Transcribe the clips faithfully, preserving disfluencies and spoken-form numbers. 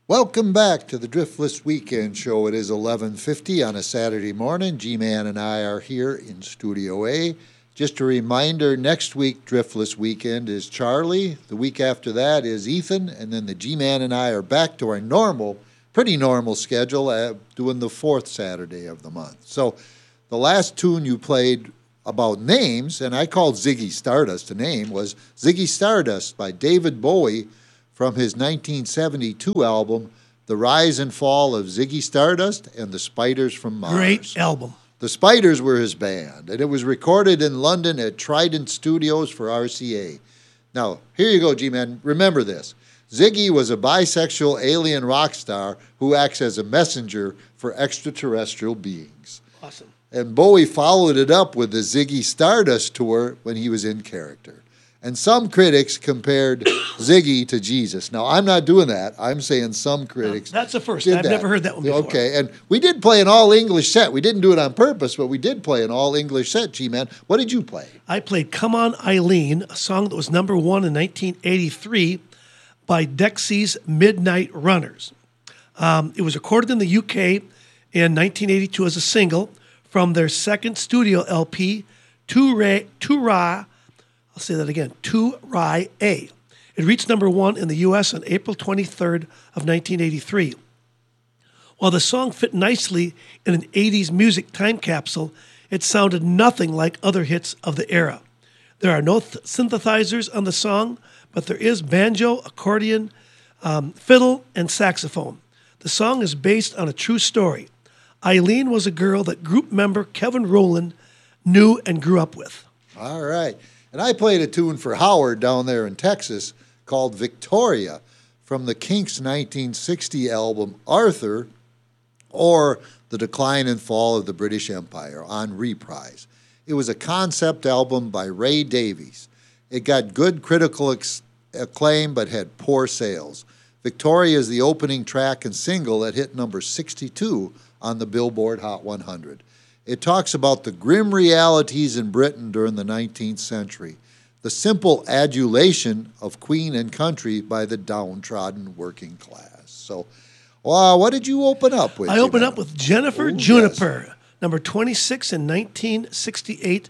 Welcome back to the Driftless Weekend Show. It is eleven fifty on a Saturday morning. G-Man and I are here in Studio A. Just a reminder, next week, Driftless Weekend, is Charlie. The week after that is Ethan. And then the G-Man and I are back to our normal, pretty normal schedule, uh, doing the fourth Saturday of the month. So the last tune you played about names, and I called Ziggy Stardust a name, was Ziggy Stardust by David Bowie, from his nineteen seventy-two album, The Rise and Fall of Ziggy Stardust and the Spiders from Mars. Great album. The Spiders were his band, and it was recorded in London at Trident Studios for R C A. Now, here you go, G-Man. Remember this. Ziggy was a bisexual alien rock star who acts as a messenger for extraterrestrial beings. Awesome. And Bowie followed it up with the Ziggy Stardust tour when he was in character. And some critics compared Ziggy to Jesus. Now, I'm not doing that. I'm saying some critics. No, that's the first. I've that. never heard that one before. Okay, and we did play an all-English set. We didn't do it on purpose, but we did play an all-English set, G-Man. What did you play? I played Come On Eileen, a song that was number one in nineteen eighty-three by Dexy's Midnight Runners. Um, it was recorded in the U K in nineteen eighty-two as a single from their second studio L P, Tu Ra, Tu Ra, I'll say that again, Tu Rai A. It reached number one in the U S on April twenty-third of nineteen eighty-three. While the song fit nicely in an eighties music time capsule, it sounded nothing like other hits of the era. There are no th- synthesizers on the song, but there is banjo, accordion, um, fiddle, and saxophone. The song is based on a true story. Eileen was a girl that group member Kevin Rowland knew and grew up with. All right. And I played a tune for Howard down there in Texas called Victoria from the Kinks' nineteen sixty album Arthur, or The Decline and Fall of the British Empire, on Reprise. It was a concept album by Ray Davies. It got good critical ex- acclaim but had poor sales. Victoria is the opening track and single that hit number sixty-two on the Billboard Hot one hundred. It talks about the grim realities in Britain during the nineteenth century, the simple adulation of queen and country by the downtrodden working class. So, well, what did you open up with? I opened up with Jennifer Ooh, Juniper, yes. number twenty-six in nineteen sixty-eight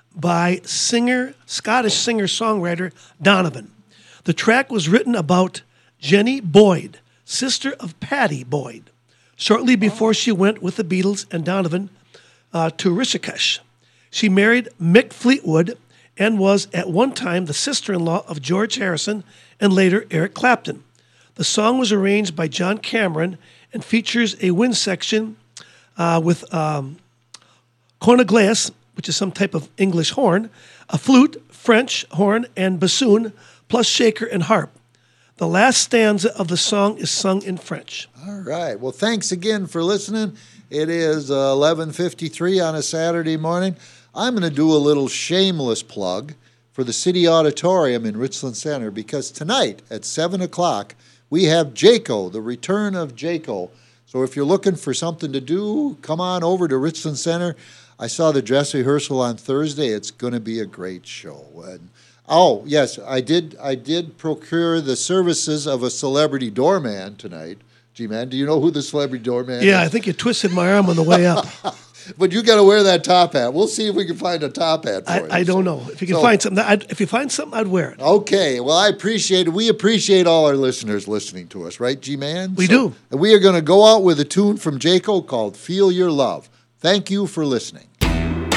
by singer, Scottish singer-songwriter Donovan. The track was written about Jenny Boyd, sister of Pattie Boyd, shortly before oh. she went with the Beatles and Donovan Uh, to Rishikesh. She married Mick Fleetwood and was at one time the sister-in-law of George Harrison and later Eric Clapton. The song was arranged by John Cameron and features a wind section uh, with um, corneglace, which is some type of English horn, a flute, French horn, and bassoon, plus shaker and harp. The last stanza of the song is sung in French. All right. Well, thanks again for listening. It is uh, eleven fifty-three on a Saturday morning. I'm going to do a little shameless plug for the City Auditorium in Richland Center, because tonight at seven o'clock we have Jaco, the return of Jaco. So if you're looking for something to do, come on over to Richland Center. I saw the dress rehearsal on Thursday. It's going to be a great show. And oh, yes, I did I did procure the services of a celebrity doorman tonight. G-Man, do you know who the celebrity doorman is? Yeah, I think you twisted my arm on the way up. But you got to wear that top hat. We'll see if we can find a top hat for I, you. I don't know. If you can so, find something, I'd, if you find something, I'd wear it. Okay. Well, I appreciate it. We appreciate all our listeners listening to us, right, G-Man? We so, do. And we are going to go out with a tune from Jaco called Feel Your Love. Thank you for listening.